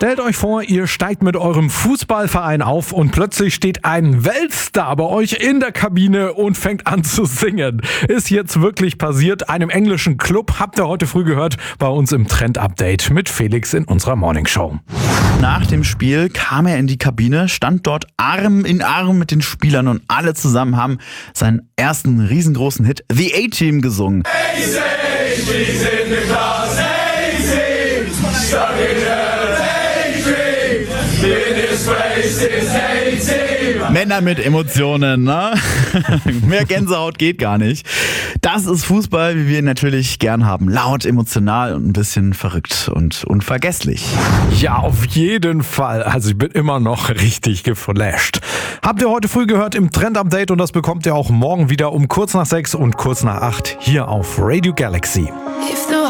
Stellt euch vor, ihr steigt mit eurem Fußballverein auf und plötzlich steht ein Weltstar bei euch in der Kabine und fängt an zu singen. Ist jetzt wirklich passiert. Einem englischen Club, habt ihr heute früh gehört, bei uns im Trend-Update mit Felix in unserer Morningshow. Nach dem Spiel kam er in die Kabine, stand dort Arm in Arm mit den Spielern und alle zusammen haben seinen ersten riesengroßen Hit The A-Team gesungen. Männer mit Emotionen, ne? Mehr Gänsehaut geht gar nicht. Das ist Fußball, wie wir ihn natürlich gern haben. Laut, emotional und ein bisschen verrückt und unvergesslich. Ja, auf jeden Fall. Also ich bin immer noch richtig geflasht. Habt ihr heute früh gehört im Trend-Update und das bekommt ihr auch morgen wieder um kurz nach 6 und kurz nach 8 hier auf Radio Galaxy.